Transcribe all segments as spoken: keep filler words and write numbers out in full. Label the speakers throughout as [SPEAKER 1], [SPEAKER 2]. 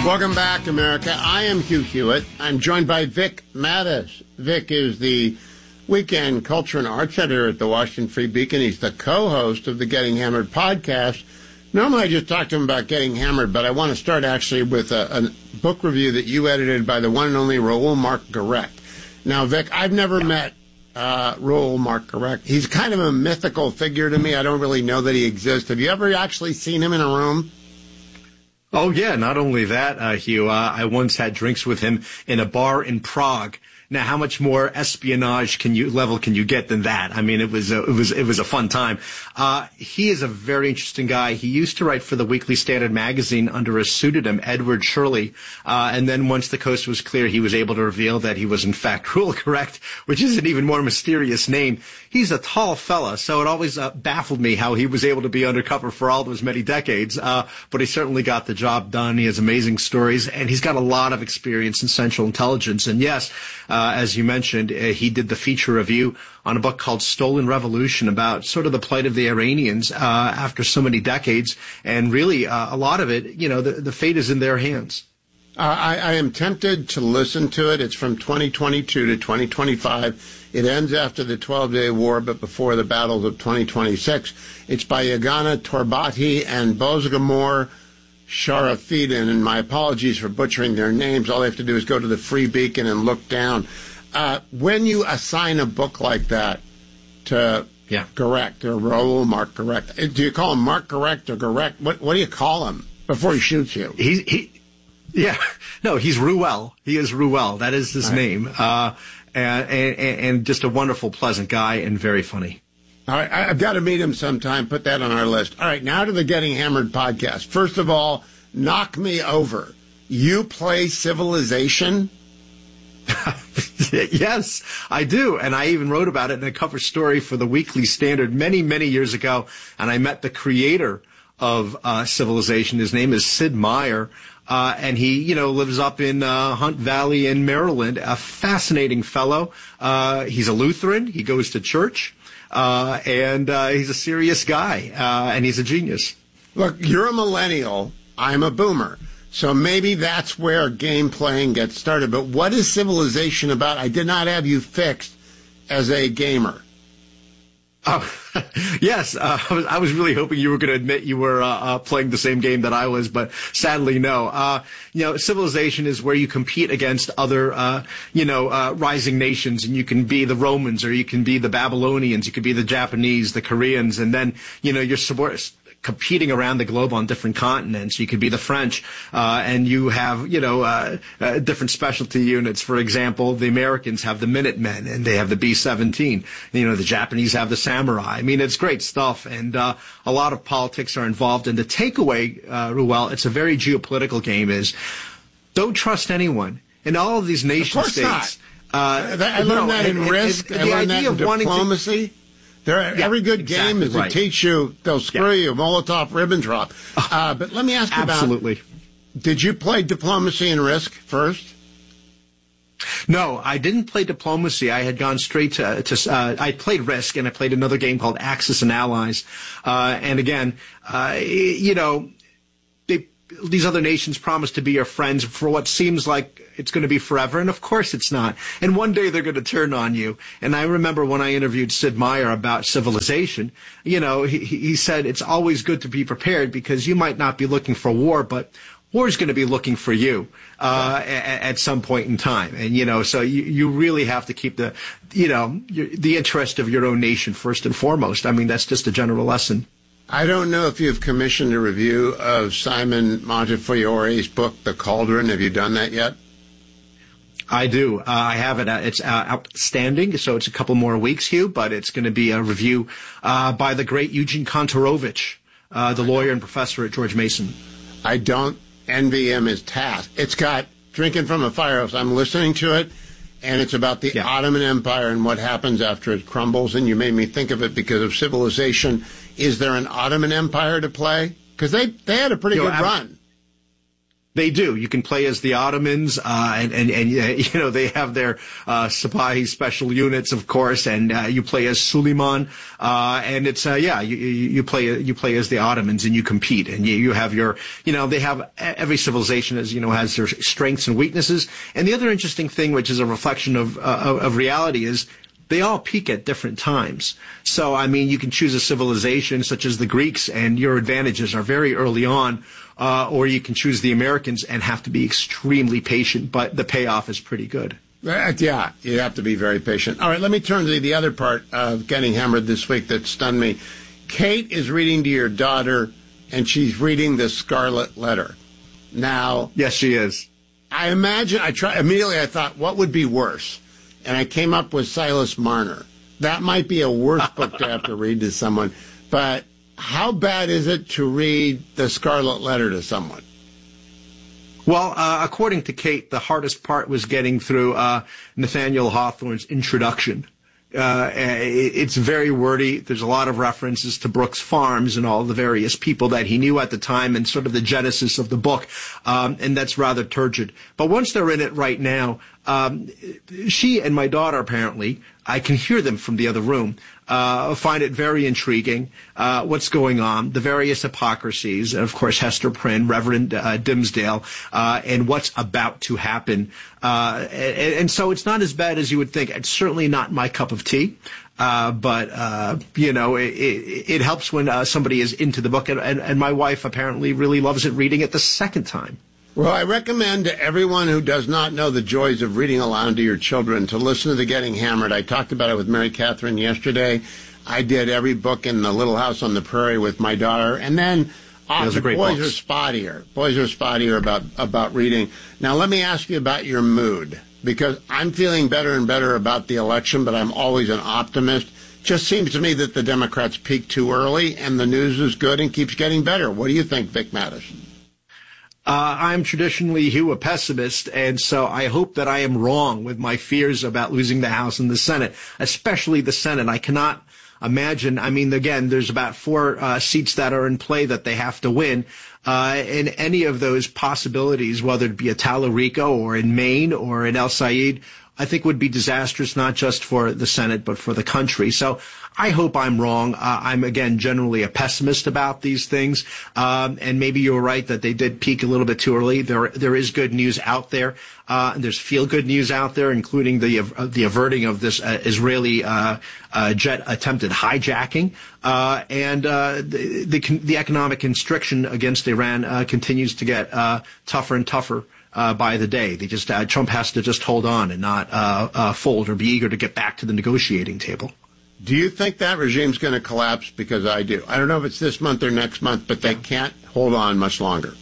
[SPEAKER 1] Welcome back, America. I am Hugh Hewitt. I'm joined by Vic Mattis. Vic is the weekend culture and arts editor at the Washington Free Beacon. He's the co-host of the Getting Hammered podcast. Normally I just talk to him about Getting Hammered, but I want to start actually with a, a book review that you edited by the one and only Raoul Marc Garrecht. Now, Vic, I've never yeah. met uh, Raoul Marc Garrecht. He's kind of a mythical figure to me. I don't really know that he exists. Have you ever actually seen him in a room?
[SPEAKER 2] Oh, yeah. Not only that, uh, Hugh, uh, I once had drinks with him in a bar in Prague. Now, how much more espionage can you level can you get than that? I mean, it was a, it was it was a fun time. Uh, he is a very interesting guy. He used to write for the Weekly Standard magazine under a pseudonym, Edward Shirley. Uh, and then once the coast was clear, he was able to reveal that he was in fact Raoul Garrecht, which is an even more mysterious name. He's a tall fella, so it always uh, baffled me how he was able to be undercover for all those many decades. Uh, but he certainly got the job done. He has amazing stories, and he's got a lot of experience in Central Intelligence. And yes, uh, as you mentioned, uh, he did the feature review on a book called Stolen Revolution about sort of the plight of the Iranians uh, after so many decades. And really, uh, a lot of it, you know, the, the fate is in their hands.
[SPEAKER 1] Uh, I, I am tempted to listen to it. It's from twenty twenty-two to twenty twenty-five. It ends after the twelve-day war, but before the battles of twenty twenty-six. It's by Yagana Torbati and Bozgamor Sharafidin, and my apologies for butchering their names. All they have to do is go to the Free Beacon and look down. Uh, when you assign a book like that to
[SPEAKER 2] yeah.
[SPEAKER 1] Garrecht, or Raoul Marc Garrecht, do you call him Marc Garrecht or Garrecht? What, what do you call him before he shoots you?
[SPEAKER 2] He, he, yeah, no, he's Ruel. He is Ruel. That is his right. name. Uh, and, and, and just a wonderful, pleasant guy and very funny.
[SPEAKER 1] All right, I've got to meet him sometime. Put that on our list. All right, now to the Getting Hammered podcast. First of all, knock me over. You play Civilization?
[SPEAKER 2] Yes, I do. And I even wrote about it in a cover story for the Weekly Standard many, many years ago. And I met the creator of uh, Civilization. His name is Sid Meier. Uh, and he, you know, lives up in uh, Hunt Valley in Maryland. A fascinating fellow. Uh, he's a Lutheran. He goes to church. Uh, and uh, he's a serious guy. Uh, and he's a genius.
[SPEAKER 1] Look, you're a millennial. I'm a boomer. So maybe that's where game playing gets started. But what is Civilization about? I did not have you fixed as a gamer.
[SPEAKER 2] Oh, yes. Uh, I, was, I was really hoping you were going to admit you were uh, uh, playing the same game that I was, but sadly, no. Uh, you know, Civilization is where you compete against other, uh, you know, uh, rising nations, and you can be the Romans, or you can be the Babylonians, you could be the Japanese, the Koreans, and then, you know, you're subordinate. Competing around the globe on different continents. You could be the French, uh, and you have, you know, uh, uh, different specialty units. For example, the Americans have the Minutemen, and they have the B seventeen. You know, the Japanese have the Samurai. I mean, it's great stuff, and uh, a lot of politics are involved. And the takeaway, uh, Ruel, it's a very geopolitical game, is don't trust anyone. In all of these nation states.
[SPEAKER 1] Uh, I learned
[SPEAKER 2] no,
[SPEAKER 1] that in
[SPEAKER 2] and,
[SPEAKER 1] Risk.
[SPEAKER 2] And,
[SPEAKER 1] I
[SPEAKER 2] the
[SPEAKER 1] learned
[SPEAKER 2] idea
[SPEAKER 1] that in
[SPEAKER 2] of
[SPEAKER 1] diplomacy.
[SPEAKER 2] To,
[SPEAKER 1] There, yeah, every good
[SPEAKER 2] exactly
[SPEAKER 1] game is
[SPEAKER 2] right.
[SPEAKER 1] to teach you, they'll screw
[SPEAKER 2] yeah.
[SPEAKER 1] you, Molotov, Ribbentrop. Uh, but let me ask you
[SPEAKER 2] Absolutely.
[SPEAKER 1] about, did you play Diplomacy and Risk first?
[SPEAKER 2] No, I didn't play Diplomacy. I had gone straight to, to uh, I played Risk, and I played another game called Axis and Allies. Uh, and again, uh, you know, they, these other nations promise to be your friends for what seems like it's going to be forever, and of course it's not. And one day they're going to turn on you. And I remember when I interviewed Sid Meier about Civilization, you know, he, he said it's always good to be prepared because you might not be looking for war, but war is going to be looking for you uh, at, at some point in time. And, you know, so you, you really have to keep the, you know, your, the interest of your own nation first and foremost. I mean, that's just a general lesson.
[SPEAKER 1] I don't know if you've commissioned a review of Simon Montefiore's book, The Cauldron. Have you done that yet?
[SPEAKER 2] I do. Uh, I have it. Uh, it's uh, outstanding, so it's a couple more weeks, Hugh, but it's going to be a review uh, by the great Eugene Kontorovich, uh, the lawyer and professor at George Mason.
[SPEAKER 1] I don't envy him his task. It's got Drinking from a Fire Hose. I'm listening to it, and it's about the yeah. Ottoman Empire and what happens after it crumbles, and you made me think of it because of Civilization. Is there an Ottoman Empire to play? Because they, they had a pretty
[SPEAKER 2] you know,
[SPEAKER 1] good
[SPEAKER 2] ab-
[SPEAKER 1] run.
[SPEAKER 2] They do. You can play as the Ottomans, uh, and, and, and, you know, they have their, uh, Sipahi special units, of course, and, uh, you play as Suleiman, uh, and it's, uh, yeah, you, you play, you play as the Ottomans and you compete and you, you have your, you know, they have, every civilization as, you know, has their strengths and weaknesses. And the other interesting thing, which is a reflection of, uh, of reality, is they all peak at different times. So, I mean, you can choose a civilization such as the Greeks and your advantages are very early on. Uh, or you can choose the Americans and have to be extremely patient, but the payoff is pretty good.
[SPEAKER 1] Uh, yeah, you have to be very patient. All right, let me turn to the other part of Getting Hammered this week that stunned me. Kate is reading to your daughter, and she's reading the Scarlet Letter. Now,
[SPEAKER 2] yes, she is.
[SPEAKER 1] I imagine, I try, immediately I thought, what would be worse? And I came up with Silas Marner. That might be a worse book to have to read to someone, but how bad is it to read the Scarlet Letter to someone?
[SPEAKER 2] Well, uh, according to Kate, the hardest part was getting through uh, Nathaniel Hawthorne's introduction. Uh, it's very wordy. There's a lot of references to Brooks Farms and all the various people that he knew at the time and sort of the genesis of the book. Um, and that's rather turgid. But once they're in it right now, um, she and my daughter, apparently, I can hear them from the other room, uh, find it very intriguing, uh, what's going on, the various hypocrisies, and of course Hester Prynne, Reverend uh, Dimsdale, uh, and what's about to happen. Uh, and, and so it's not as bad as you would think. It's certainly not my cup of tea. Uh, but, uh, you know, it, it, it helps when uh, somebody is into the book. And, and, and my wife apparently really loves it reading it the second time.
[SPEAKER 1] Well, I recommend to everyone who does not know the joys of reading aloud to your children to listen to the Getting Hammered. I talked about it with Mary Catherine yesterday. I did every book in the Little House on the Prairie with my daughter. And then uh, the boys books. are spottier. Boys are spottier about, about reading. Now, let me ask you about your mood, because I'm feeling better and better about the election, but I'm always an optimist. Just seems to me that the Democrats peaked too early, and the news is good and keeps getting better. What do you think, Vic Mattis?
[SPEAKER 2] Uh, I'm traditionally, Hugh, a pessimist, and so I hope that I am wrong with my fears about losing the House and the Senate, especially the Senate. I cannot imagine, I mean, again, there's about four uh, seats that are in play that they have to win. Uh, in any of those possibilities, whether it be a Tallarico or in Maine or in El Said, I think would be disastrous, not just for the Senate, but for the country. So I hope I'm wrong. Uh, I'm, again, generally a pessimist about these things. Um, and maybe you're right that they did peak a little bit too early. There, there is good news out there. Uh, and there's feel-good news out there, including the uh, the averting of this uh, Israeli uh, uh, jet attempted hijacking. Uh, and uh, the, the, the economic constriction against Iran uh, continues to get uh, tougher and tougher. Uh, by the day. They just, uh, Trump has to just hold on and not, uh, uh, fold or be eager to get back to the negotiating table.
[SPEAKER 1] Do you think that regime's going to collapse? Because I do. I don't know if it's this month or next month, but they can't hold on much longer.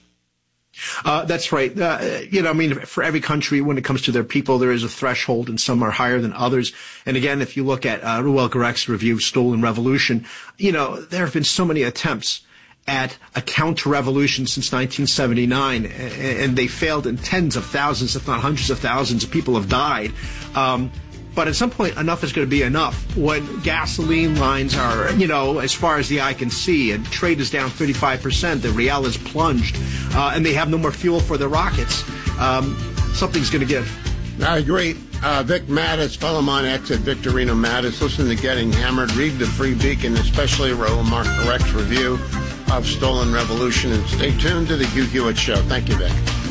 [SPEAKER 2] Uh, that's right. Uh, you know, I mean, for every country, when it comes to their people, there is a threshold, and some are higher than others. And again, if you look at, uh, Ruel Garek's review, Stolen Revolution, you know, there have been so many attempts at a counter-revolution since nineteen seventy-nine, and they failed in tens of thousands, if not hundreds of thousands of people have died. Um, but at some point, enough is going to be enough. When gasoline lines are, you know, as far as the eye can see, and trade is down thirty-five percent, the real is plunged, uh, and they have no more fuel for their rockets, um, something's going to give.
[SPEAKER 1] I agree. Uh, Vic Mattis, follow him on X at Victorino Mattis. Listen to Getting Hammered. Read the Free Beacon, especially Raul Mark Garek's review of Stolen Revolution, and stay tuned to the Hugh Hewitt Show. Thank you, Vic.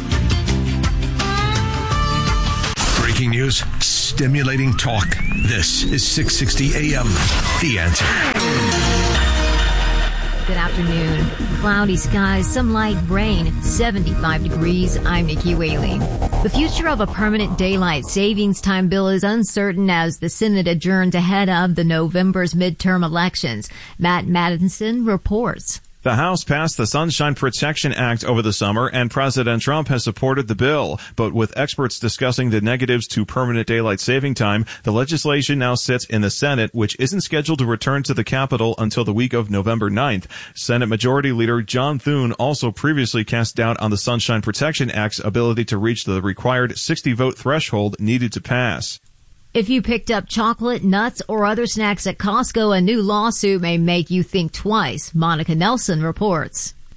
[SPEAKER 3] Breaking news, stimulating talk. This is six sixty A M. The Answer.
[SPEAKER 4] Good afternoon. Cloudy skies, some light rain, seventy-five degrees. I'm Nikki Whaley. The future of a permanent daylight savings time bill is uncertain as the Senate adjourns ahead of the November's midterm elections. Matt Madison reports.
[SPEAKER 5] The House passed the Sunshine Protection Act over the summer, and President Trump has supported the bill. But with experts discussing the negatives to permanent daylight saving time, the legislation now sits in the Senate, which isn't scheduled to return to the Capitol until the week of November ninth. Senate Majority Leader John Thune also previously cast doubt on the Sunshine Protection Act's ability to reach the required sixty-vote threshold needed to pass.
[SPEAKER 4] If you picked up chocolate, nuts, or other snacks at Costco, a new lawsuit may make you think twice. Monica Nelson reports.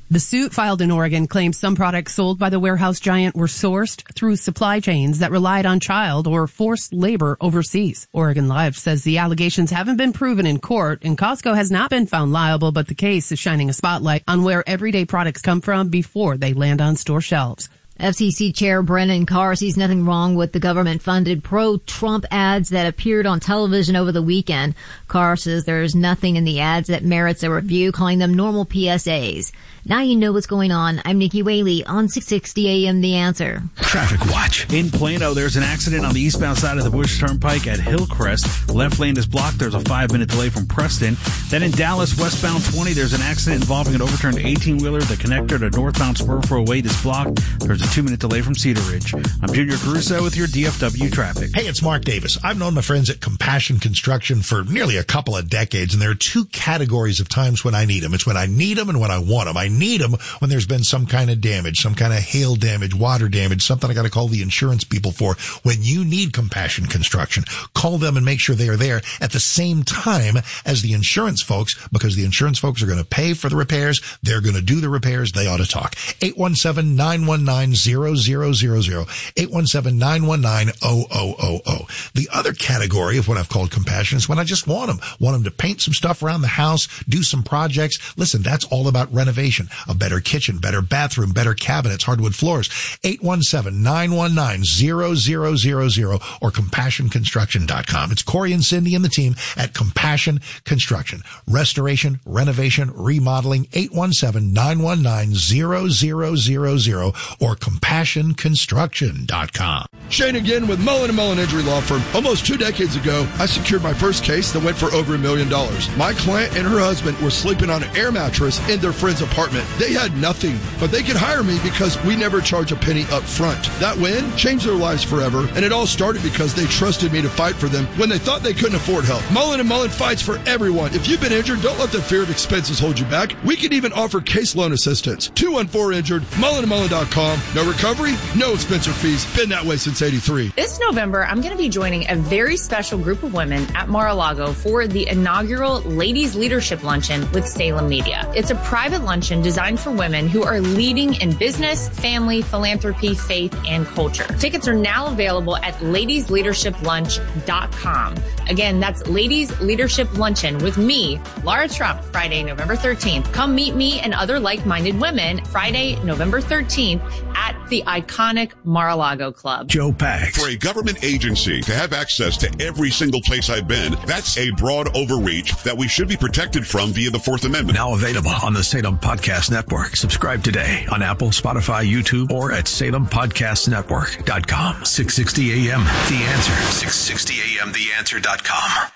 [SPEAKER 6] The suit filed in Oregon claims some products sold by the warehouse giant were sourced through supply chains that relied on child or forced labor overseas. Oregon Live says the allegations haven't been proven in court, and Costco has not been found liable, but the case is shining a spotlight on where everyday products come from before they land on store shelves.
[SPEAKER 4] F C C Chair Brennan Carr sees nothing wrong with the government-funded pro-Trump ads that appeared on television over the weekend. Carr says there's nothing in the ads that merits a review, calling them normal P S As. Now you know what's going on. I'm Nikki Whaley on six sixty A M The Answer.
[SPEAKER 3] Traffic Watch.
[SPEAKER 7] In Plano, there's an accident on the eastbound side of the Bush Turnpike at Hillcrest. Left lane is blocked. There's a five-minute delay from Preston. Then in Dallas, westbound twenty, there's an accident involving an overturned eighteen-wheeler. The connector to northbound Spurford Way is blocked. There's a two-minute delay from Cedar Ridge. I'm Junior Caruso with your D F W traffic.
[SPEAKER 8] Hey, it's Mark Davis. I've known my friends at Compassion Construction for nearly a couple of decades, and there are two categories of times when I need them. It's when I need them and when I want them. I need them when there's been some kind of damage, some kind of hail damage, water damage, something I got to call the insurance people for. When you need Compassion Construction, call them and make sure they are there at the same time as the insurance folks, because the insurance folks are going to pay for the repairs. They're going to do the repairs. They ought to talk. eight one seven, nine one nine, zero zero zero zero. eight one seven, nine one nine, zero zero zero zero. The other category of what I've called compassion is when I just want them. Want them to paint some stuff around the house, do some projects. Listen, that's all about renovation. A better kitchen, better bathroom, better cabinets, hardwood floors. eight one seven, nine one nine, zero zero zero zero or compassion construction dot com. It's Corey and Cindy and the team at Compassion Construction. Restoration, renovation, remodeling. eight one seven, nine one nine, zero zero zero zero or compassion construction dot com.
[SPEAKER 9] Shane again with Mullen and Mullen Injury Law Firm. Almost two decades ago, I secured my first case that went for over a million dollars. My client and her husband were sleeping on an air mattress in their friend's apartment. They had nothing, but they could hire me because we never charge a penny up front. That win changed their lives forever, and it all started because they trusted me to fight for them when they thought they couldn't afford help. Mullen and Mullen fights for everyone. If you've been injured, don't let the fear of expenses hold you back. We can even offer case loan assistance. two one four injured, mullen and mullen dot com. No recovery, no expense or fees. Been that way since eighty-three.
[SPEAKER 10] This November, I'm going to be joining a very special group of women at Mar-a-Lago for the inaugural Ladies Leadership Luncheon with Salem Media. It's a private luncheon designed for women who are leading in business, family, philanthropy, faith, and culture. Tickets are now available at ladies leadership lunch dot com. Again, that's Ladies Leadership Luncheon with me, Laura Trump, Friday, November thirteenth. Come meet me and other like-minded women Friday, November thirteenth at the iconic Mar-a-Lago Club.
[SPEAKER 3] Joe Pags.
[SPEAKER 11] For a government agency to have access to every single place I've been, that's a broad overreach that we should be protected from via the Fourth Amendment.
[SPEAKER 3] Now available on the Salem Podcast Network. Subscribe today on Apple, Spotify, YouTube, or at salem podcast network dot com. six sixty A M The Answer. six sixty A M the answer dot com.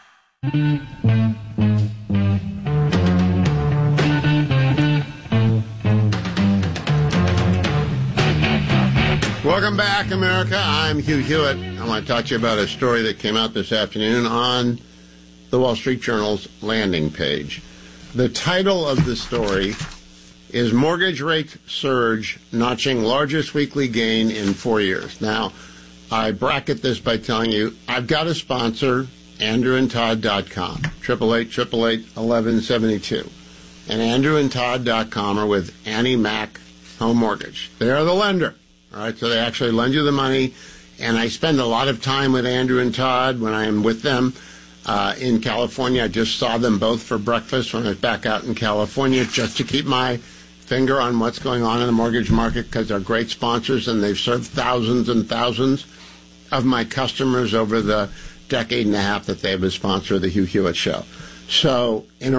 [SPEAKER 1] Welcome back, America. I'm Hugh Hewitt. I want to talk to you about a story that came out this afternoon on the Wall Street Journal's landing page. The title of the story is Mortgage Rate Surge Notching Largest Weekly Gain in Four Years. Now, I bracket this by telling you I've got a sponsor, andrew and todd dot com, eight eight eight, eight eight eight, one one seven two. And andrew and todd dot com are with Annie Mac Home Mortgage. They are the lender. All right, so they actually lend you the money, and I spend a lot of time with Andrew and Todd when I am with them uh, in California. I just saw them both for breakfast when I was back out in California just to keep my finger on what's going on in the mortgage market because they're great sponsors, and they've served thousands and thousands of my customers over the decade and a half that they've been a sponsor of the Hugh Hewitt Show. So in a